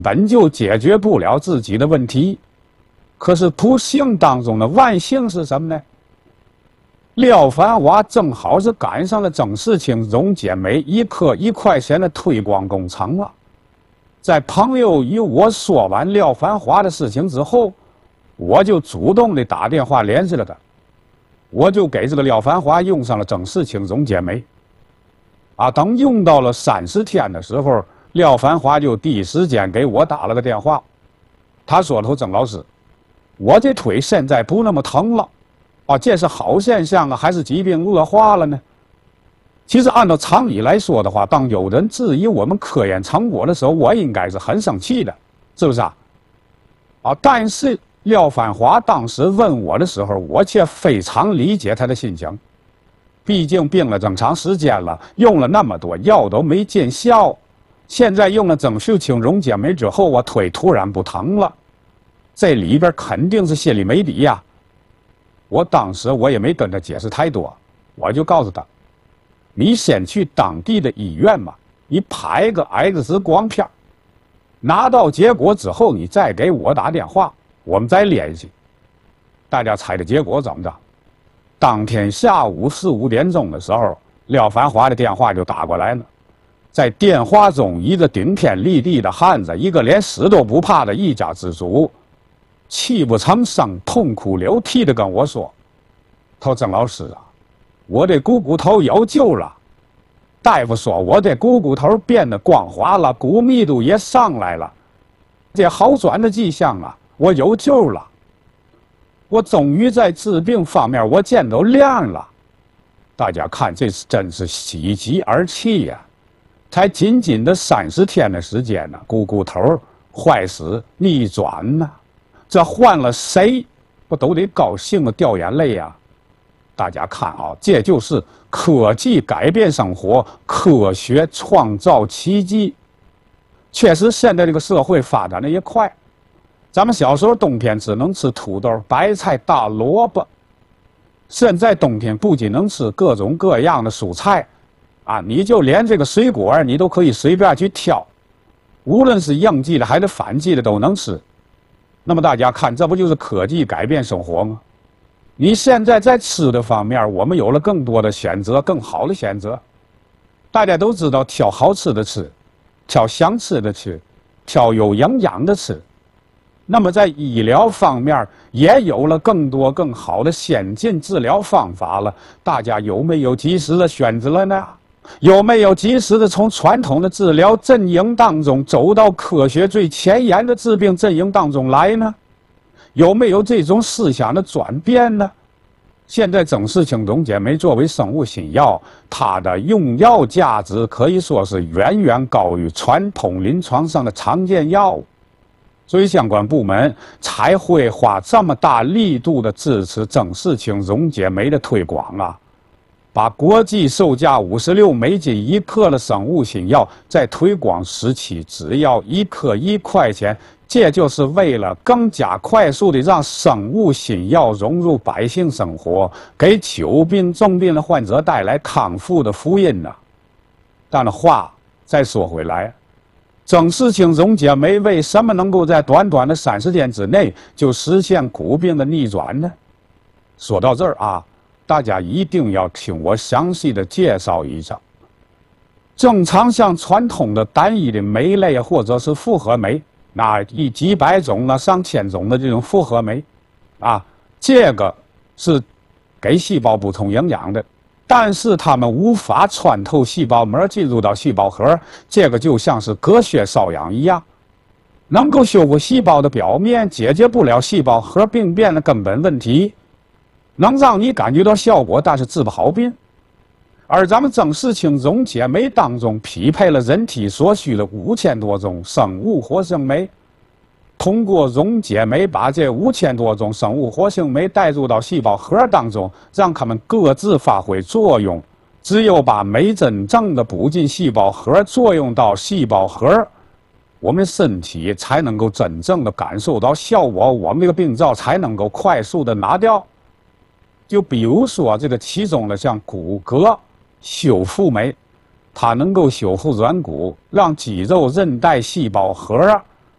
本就解决不了自己的问题。可是不幸当中的万幸是什么呢？廖凡华正好是赶上了曾仕清溶解酶1克1块钱的推广工程了。在朋友与我说完廖凡华的事情之后，我就主动的打电话联系了他，我就给这个廖凡华用上了曾仕清溶解酶。等用到了30天的时候，廖凡华就第一时间给我打了个电话，他说：“曾老师，我这腿现在不那么疼了，这是好现象啊，还是疾病恶化了呢？”其实按照常理来说的话，当有人质疑我们科研成果的时候，我应该是很生气的，是不是啊？但是廖凡华当时问我的时候，我却非常理解他的心情。毕竟病了这么长时间了，用了那么多药都没见效，现在用了曾仕清溶解酶之后，我腿突然不疼了，这里边肯定是心里没底呀。我当时我也没跟他解释太多，我就告诉他：“你先去当地的医院嘛，你拍个 X 光片，拿到结果之后，你再给我打电话，我们再联系。”大家猜的结果怎么着？当天下午4、5点钟的时候，廖凡华的电话就打过来了。在电话中，一个顶天立地的汉子，一个连死都不怕的一家之主，泣不成声、痛哭流涕的跟我说：“他说曾老师啊，我这股头有救了。大夫说我这股头变得光滑了，骨密度也上来了，这好转的迹象啊，我有救了。我终于在治病方面我见到亮了。”大家看，这真是喜极而泣呀！才仅仅的30天的时间呢，股头坏死逆转呢，这换了谁不都得高兴的掉眼泪呀？大家看这就是科技改变生活，科学创造奇迹。确实，现在这个社会发展的也快。咱们小时候冬天只能吃土豆、白菜、大萝卜，现在冬天不仅能吃各种各样的蔬菜，你就连这个水果你都可以随便去挑，无论是应季的还是反季的都能吃。那么大家看，这不就是科技改变生活吗？你现在在吃的方面，我们有了更多的选择，更好的选择。大家都知道挑好吃的吃，挑香吃的吃，挑有营养的吃。那么在医疗方面也有了更多更好的先进治疗方法了，大家有没有及时的选择了呢？有没有及时的从传统的治疗阵营当中走到科学最前沿的治病阵营当中来呢？有没有这种思想的转变呢？现在曾仕清溶解酶作为生物新药，它的用药价值可以说是远远高于传统临床上的常见药物，所以相关部门才会花这么大力度的支持曾仕清溶解酶的推广啊！把国际售价56美金1克的生物新药在推广时期只要1克1块钱，这就是为了更加快速地让生物新药融入百姓生活，给久病重病的患者带来康复的福音呐。但是话再说回来，曾仕清溶解酶为什么能够在短短的30天之内就实现骨病的逆转呢？说到这儿大家一定要听我详细的介绍一下。正常像传统的单一的酶类或者是复合酶，那几百种上千种的这种复合酶，这个是给细胞补充营养的，但是它们无法穿透细胞膜进入到细胞核，这个就像是隔靴搔痒一样，能够修复细胞的表面，解决不了细胞核病变的根本问题，能让你感觉到效果，但是治不好病。而咱们曾仕清溶解酶当中匹配了人体所需的5000多种生物活性酶，通过溶解酶把这5000多种生物活性酶带入到细胞核当中，让它们各自发挥作用。只有把酶真正的补进细胞核，作用到细胞核，我们身体才能够真正的感受到效果，我们这个病灶才能够快速的拿掉。就比如说这个其中的像骨骼修复酶，它能够修复软骨，让肌肉韧带细胞核